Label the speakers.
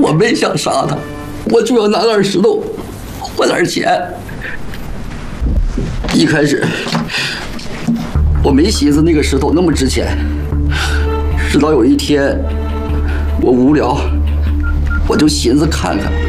Speaker 1: 我没想杀他，我就要拿点石头换点钱。一开始我没寻思那个石头那么值钱，直到有一天我无聊，我就寻思看看